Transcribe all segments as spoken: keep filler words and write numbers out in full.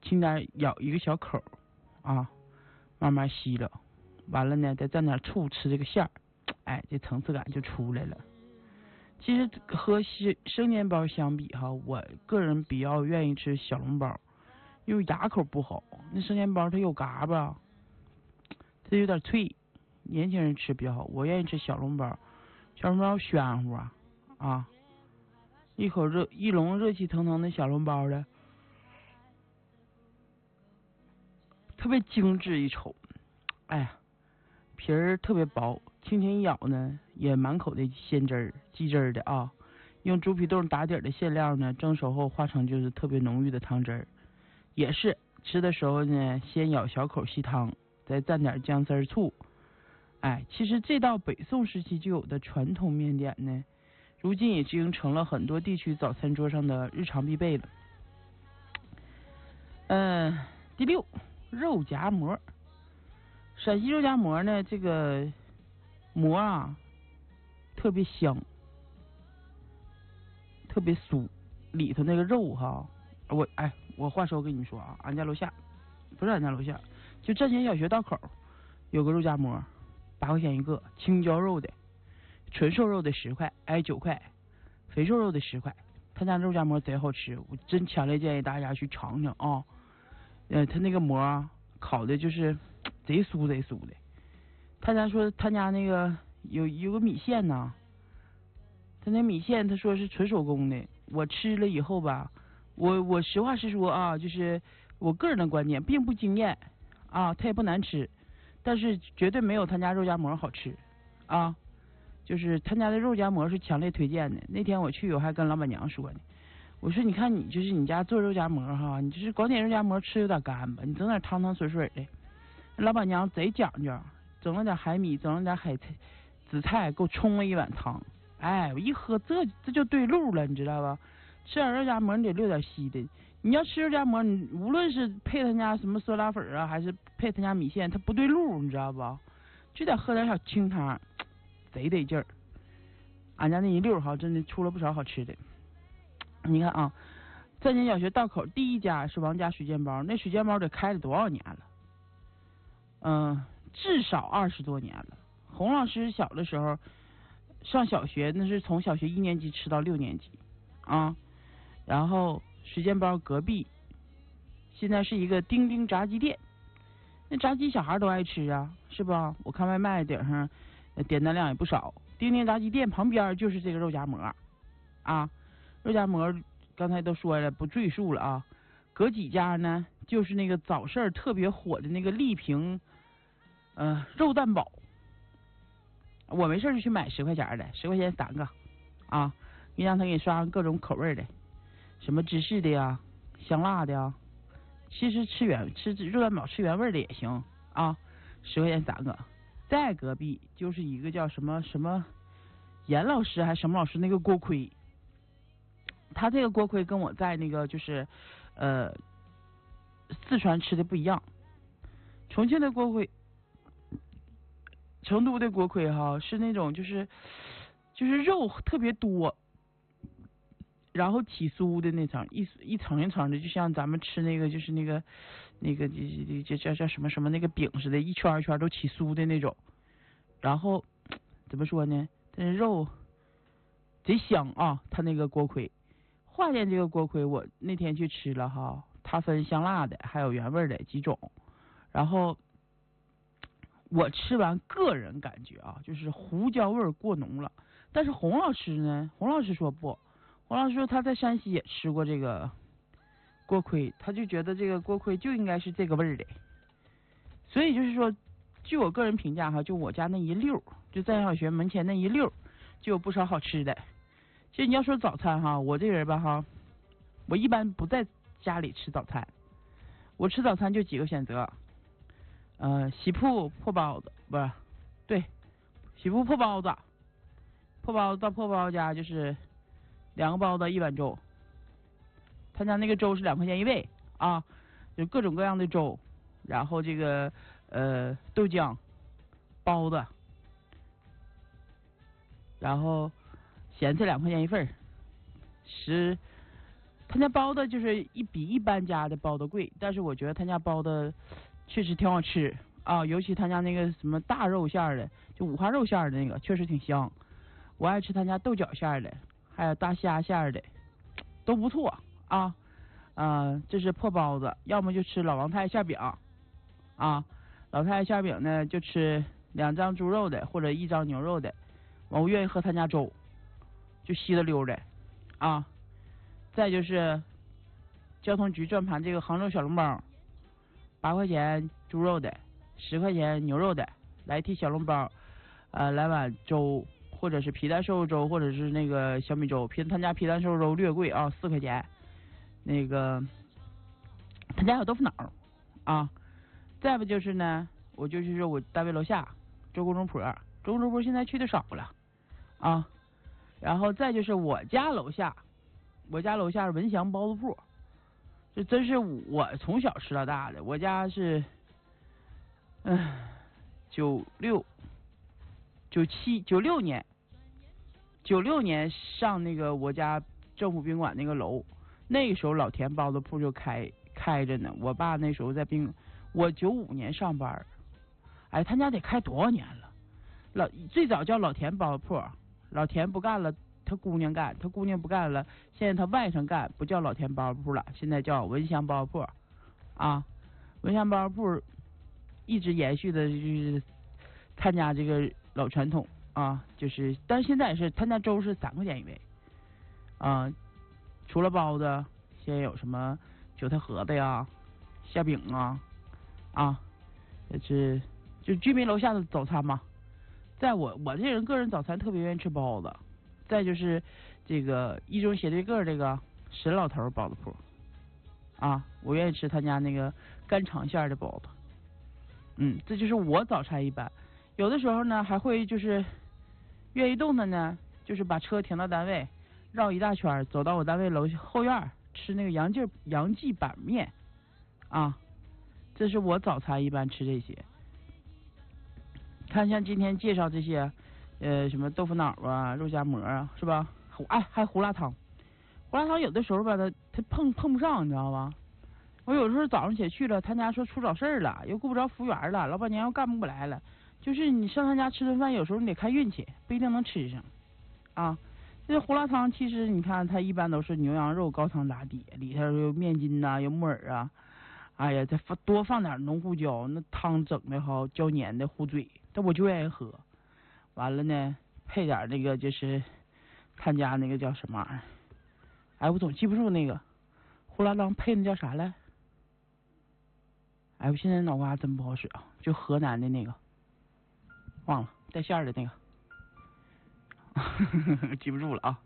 轻点咬一个小口啊，慢慢吸了，完了呢再蘸点醋吃这个馅儿，哎，这层次感就出来了。其实和生生煎包相比哈，我个人比较愿意吃小笼包，因为牙口不好，那生煎包它有嘎巴，它有点脆，年轻人吃比较好。我愿意吃小笼包，小笼包暄乎啊啊，一口热一笼热气腾腾的小笼包的，特别精致一瞅，哎呀，皮儿特别薄，轻轻一咬呢，也满口的鲜汁儿、鸡汁儿的啊。用猪皮冻打底的馅料呢，蒸熟后化成就是特别浓郁的汤汁儿。也是吃的时候呢，先咬小口吸汤，再蘸点姜丝醋。哎，其实这道北宋时期就有的传统面点呢，如今已经成了很多地区早餐桌上的日常必备了。嗯、呃，第六，肉夹馍。陕西肉夹馍呢，这个馍啊特别香，特别酥，里头那个肉哈，我哎，我话说我跟你们说啊，俺家楼下不是俺家楼下，就站前小学道口有个肉夹馍，八块钱一个，青椒肉的，纯瘦肉的十块，哎九块，肥瘦肉的十块。他家肉夹馍贼好吃，我真强烈建议大家去尝尝啊。呃，他那个馍烤的就是贼酥贼酥的。他家说他家那个有有个米线呢，他那米线他说是纯手工的，我吃了以后吧，我我实话实说啊，就是我个人的观点，并不惊艳啊，它也不难吃，但是绝对没有他家肉夹馍好吃啊。就是他家的肉夹馍是强烈推荐的。那天我去，我还跟老板娘说呢，我说你看你就是你家做肉夹馍哈，你就是光点肉夹馍吃有点干吧，你整点汤汤水水的。老板娘贼讲究，整了点海米，整了点海菜紫菜，给我冲了一碗汤。哎，我一喝这这就对路了，你知道吧？吃点肉夹馍你得溜点稀的。你要吃肉夹馍，你无论是配他家什么酸辣粉啊，还是配他家米线，它不对路，你知道吧？就得喝点小清汤，贼得劲儿。俺家那一溜哈，真的出了不少好吃的。你看啊，站前小学道口第一家是王家水煎包，那水煎包得开了多少年了？嗯、呃，至少二十多年了。洪老师小的时候上小学，那是从小学一年级吃到六年级啊。然后水煎包隔壁现在是一个丁丁炸鸡店，那炸鸡小孩都爱吃啊，是吧？我看外卖顶上点单量也不少。丁丁炸鸡店旁边就是这个肉夹馍啊，肉夹馍刚才都说了，不赘述了啊。隔几家呢，就是那个早市特别火的那个丽萍呃肉蛋堡，我没事就去买十块钱的，十块钱三个啊，你让他给你刷上各种口味的，什么芝士的呀，香辣的呀，其实吃原吃肉蛋堡吃原味的也行啊，十块钱三个。再隔壁就是一个叫什么什么严老师还是什么老师那个锅盔，他这个锅盔跟我在那个就是呃四川吃的不一样，重庆的锅盔。成都的锅盔哈是那种就是就是肉特别多，然后起酥的那层，一一层一层的，就像咱们吃那个就是那个那个叫叫叫什么什么那个饼似的，一圈一圈都起酥的那种。然后怎么说呢？它的肉贼香啊！它那个锅盔，华店这个锅盔我那天去吃了哈，它分香辣的还有原味的几种，然后。我吃完个人感觉啊，就是胡椒味过浓了。但是洪老师呢，洪老师说不，洪老师说他在山西也吃过这个锅盔，他就觉得这个锅盔就应该是这个味儿的。所以就是说，据我个人评价哈，就我家那一溜，就在小学门前那一溜，就有不少好吃的。其实你要说早餐哈，我这个人吧哈，我一般不在家里吃早餐，我吃早餐就几个选择。呃，喜铺破包子不是，对，喜铺破包子，破包子到破包家就是两个包子一碗粥，他家那个粥是两块钱一位啊，就各种各样的粥，然后这个呃豆浆、包子，然后咸菜两块钱一份，十他家包的就是一比一般家的包的贵，但是我觉得他家包的确实挺好吃啊，尤其他家那个什么大肉馅的，就五花肉馅的那个，确实挺香。我爱吃他家豆角馅的，还有大虾馅的，都不错啊。啊，这是破包子，要么就吃老王太馅饼啊。老太馅饼呢，就吃两张猪肉的或者一张牛肉的。完，我愿意喝他家粥，就稀的溜的啊。再就是交通局转盘这个杭州小笼包，八块钱猪肉的，十块钱牛肉的，来屉小笼包，呃，来碗粥，或者是皮蛋瘦肉粥，或者是那个小米粥。皮他家皮蛋瘦肉粥略贵啊，四块钱。那个他家有豆腐脑啊。再不就是呢，我就去说我单位楼下周公中坡，周公中坡现在去的少了啊。然后再就是我家楼下。我家楼下是文祥包子铺，这真是我从小吃到大的。我家是，嗯，九六、九七、九六年，九六年上那个我家政府宾馆那个楼，那个时候老田包子铺就开开着呢。我爸那时候在宾，我九五年上班，哎，他家得开多少年了？老最早叫老田包子铺，老田不干了。他姑娘干，他姑娘不干了，现在他外甥干，不叫老田包子铺了，现在叫文祥包子铺啊。文祥包子铺一直延续的就是他家这个老传统啊，就是但是现在是他家粥是三块钱一位啊，除了包子，现在有什么韭菜盒子呀、馅饼啊啊，也是就居民楼下的早餐嘛。在我我这人个人早餐特别愿意吃包子。再就是这个一中斜对个这个沈老头包子铺啊，我愿意吃他家那个干肠馅的包子。嗯，这就是我早餐一般。有的时候呢，还会就是愿意动的呢，就是把车停到单位，绕一大圈，走到我单位楼后院吃那个杨记杨记板面啊。这是我早餐一般吃这些。看像今天介绍这些。呃，什么豆腐脑啊，肉夹馍啊，是吧？哎，还胡辣汤，胡辣汤有的时候吧，他他碰碰不上，你知道吧？我有时候早上起来去了，他家说出找事儿了，又顾不着服务员了，老板娘又干不过来了。就是你上他家吃顿饭，有时候你得看运气，不一定能吃上啊。这胡辣汤其实你看，它一般都是牛羊肉高汤打底，里头有面筋呐、啊，有木耳啊，哎呀，再放多放点浓胡椒，那汤整的好椒黏的糊嘴，但我就愿意喝。完了呢，配点那个就是他家那个叫什么玩意儿？哎，我总记不住那个胡辣汤配那叫啥来？哎，我现在脑瓜真不好使啊，就河南的那个，忘了带馅儿的那个，记不住了啊。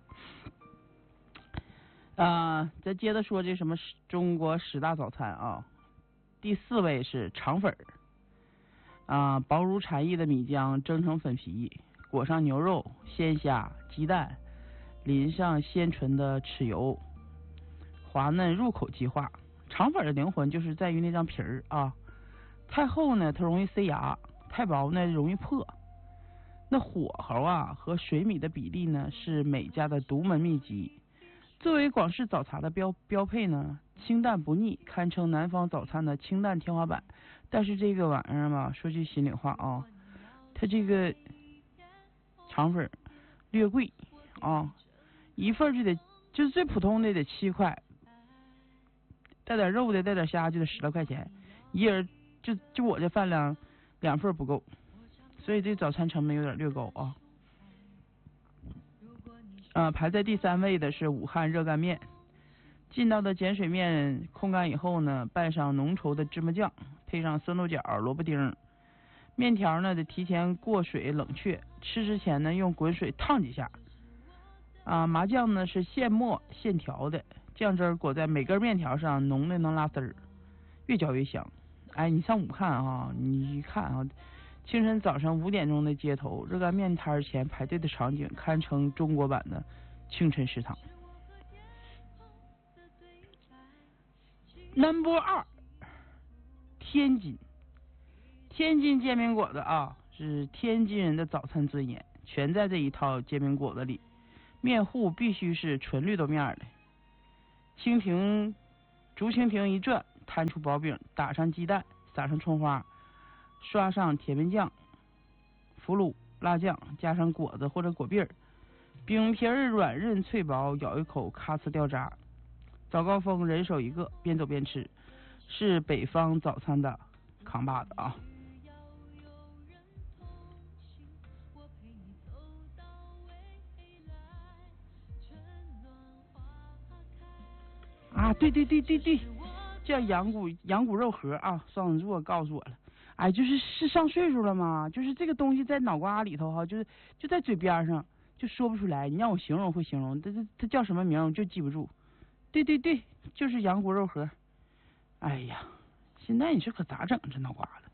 啊、呃，再接着说这什么中国十大早餐啊，第四位是肠粉儿。啊，薄如蝉翼的米浆蒸成粉皮，裹上牛肉、鲜虾、鸡蛋，淋上鲜纯的豉油，滑嫩入口即化。肠粉的灵魂就是在于那张皮儿啊，太厚呢它容易塞牙，太薄呢容易破。那火候啊和水米的比例呢是每家的独门秘籍。作为广式早茶的标标配呢，清淡不腻，堪称南方早餐的清淡天花板。但是这个玩意儿嘛，说句心里话啊，它这个肠粉略贵啊，一份就得就是最普通的得七块，带点肉的带点虾就得十来块钱，一人就就我这饭量两份不够，所以这早餐成本有点略高啊。呃，排在第三位的是武汉热干面。劲道的碱水面控干以后呢，拌上浓稠的芝麻酱，配上酸豆角、萝卜丁，面条呢得提前过水冷却，吃之前呢用滚水烫几下。啊，麻酱呢是现磨现调的，酱汁裹在每根面条上，浓的能拉丝儿，越嚼越香。哎，你上武汉啊，你一看啊，清晨早上五点钟的街头，热干面摊前排队的场景，堪称中国版的清晨食堂。number 二，天津，天津煎饼果子啊，是天津人的早餐尊严，全在这一套煎饼果子里。面糊必须是纯绿豆面的， 蜻蜓，竹蜻蜓一转，弹出薄饼，打上鸡蛋，撒上葱花，刷上甜面酱、腐乳、辣酱，加上果子或者果篦儿，饼皮儿软韧脆薄，咬一口咔呲掉渣。早高峰人手一个，边走边吃，是北方早餐的扛把子啊。啊，对对对对对，叫羊骨羊骨肉盒啊，双子座告诉我了。哎，就是是上岁数了嘛，就是这个东西在脑瓜里头哈，就是就在嘴边上，就说不出来。你让我形容会形容，这这它叫什么名我就记不住。对对对，就是羊骨肉盒。哎呀，现在你说可咋整这脑瓜子？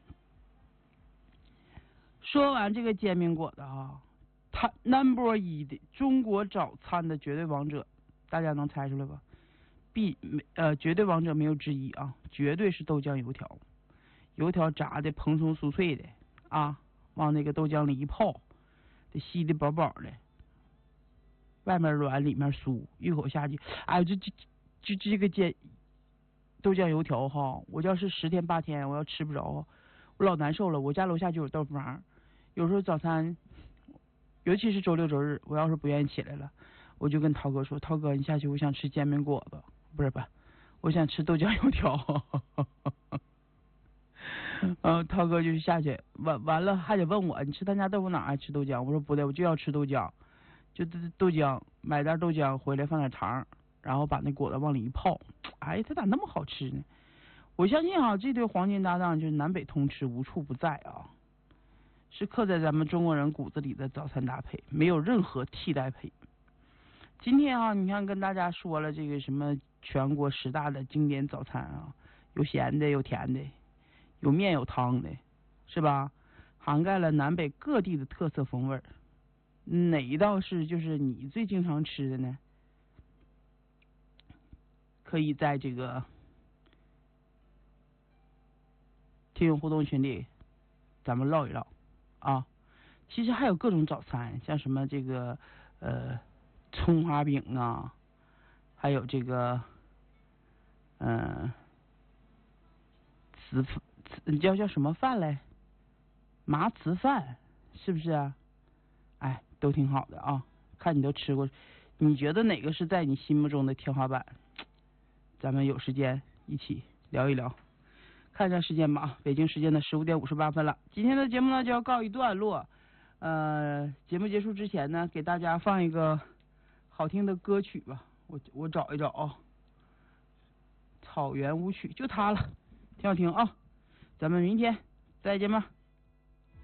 说完这个煎饼果子啊，它 number 一的中国早餐的绝对王者，大家能猜出来吧？必呃绝对王者没有之一啊，绝对是豆浆油条，油条炸的蓬松酥脆的啊，往那个豆浆里一泡，得吸的饱饱的，外面软里面酥，一口下去，哎，这这这这个煎豆浆油条哈，我要是十天八天我要吃不着，我老难受了。我家楼下就有豆腐房，有时候早餐，尤其是周六周日，我要是不愿意起来了，我就跟涛哥说，涛哥你下去，我想吃煎饼果子。不是不，我想吃豆浆油条。嗯，涛哥就下去，完完了还得问我，你吃他家豆腐脑还吃豆浆？我说不对，我就要吃豆浆，就豆浆，买袋豆浆回来放点糖，然后把那果子往里一泡，哎，它咋那么好吃呢？我相信啊，这对黄金搭档就是南北通吃，无处不在啊，是刻在咱们中国人骨子里的早餐搭配，没有任何替代配。今天啊，你看跟大家说了这个什么全国十大的经典早餐啊，有咸的有甜的，有面有汤的，是吧？涵盖了南北各地的特色风味儿。哪一道是就是你最经常吃的呢？可以在这个听友互动群里咱们唠一唠啊。其实还有各种早餐，像什么这个呃葱花饼啊，还有这个嗯糍糍叫叫什么饭嘞？麻糍饭是不是啊？哎，都挺好的啊。看你都吃过，你觉得哪个是在你心目中的天花板？咱们有时间一起聊一聊。看一下时间吧，北京时间的十五点五十八分了。今天的节目呢就要告一段落。呃，节目结束之前呢，给大家放一个好听的歌曲吧。我我找一找啊，草原舞曲就它了，挺好听啊。咱们明天再见吧。